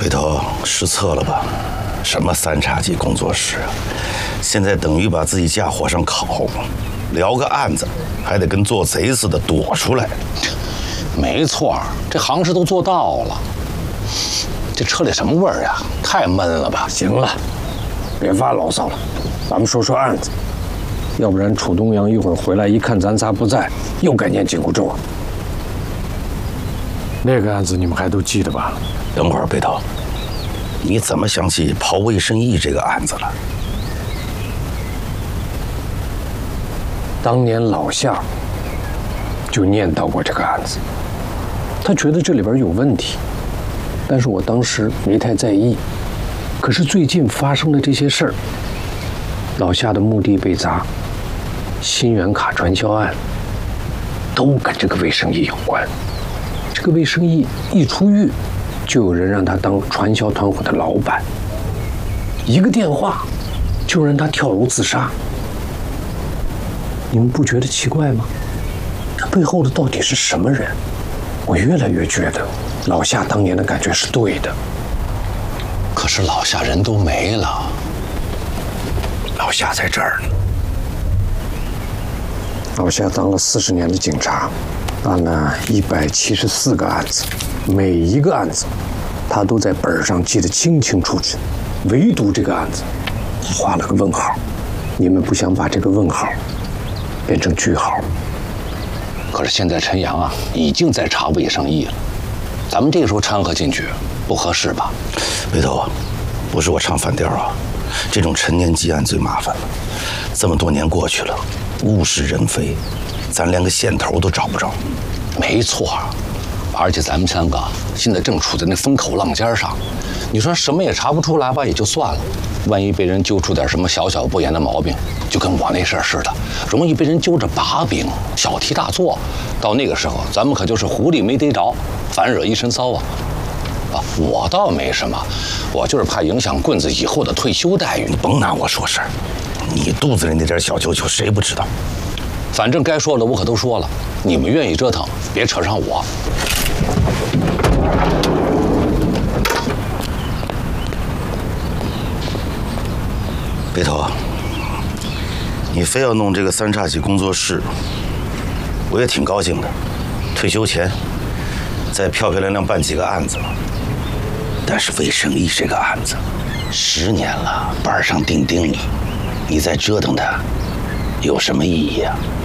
回头失策了吧？什么3叉戟工作室啊？现在等于把自己架火上烤，聊个案子还得跟做贼似的躲出来。 没错，这行市都做到了。这车里什么味儿呀？太闷了吧！ 行了，别发牢骚了，咱们说说案子。要不然楚东阳一会儿回来一看咱仨不在，又该念紧箍咒了。那个案子你们还都记得吧？ 等会儿，北头，你怎么想起刨魏胜义这个案子了？ 当年老夏就念叨过这个案子，他觉得这里边有问题，但是我当时没太在意。可是最近发生的这些事儿，老夏的墓地被砸，新源卡传销案，都跟这个魏胜义有关。这个魏胜义一出狱，就有人让他当传销团伙的老板，一个电话就让他跳楼自杀。你们不觉得奇怪吗？他背后的到底是什么人？我越来越觉得老夏当年的感觉是对的。 可是老夏人都没了， 老夏在这儿呢。 老夏当了40年的警察，办了174个案子，每一个案子他都在本上记得清清楚楚，唯独这个案子画了个问号。你们不想把这个问号变成句号？ 可是现在陈阳啊已经在查魏胜义了，咱们这个时候掺和进去不合适吧？ 北头啊，不是我唱反调啊，这种陈年积案最麻烦了。这么多年过去了，物是人非，咱连个线头都找不着。 没错，而且咱们3个现在正处在那风口浪尖上，你说什么也查不出来吧，也就算了，万一被人揪出点什么小小不言的毛病，就跟我那事儿似的，容易被人揪着把柄，小题大做。到那个时候，咱们可就是狐狸没逮着，反惹一身骚啊！我倒没什么，我就是怕影响棍子以后的退休待遇。 你甭拿我说事儿，你肚子里那点小九九谁不知道？ 反正该说的我可都说了，你们愿意折腾，别扯上我。 北头，你非要弄这个3叉戟工作室，我也挺高兴的。退休前再漂漂亮亮办几个案子。但是魏胜义这个案子10年了，板上钉钉了，你再折腾它有什么意义啊？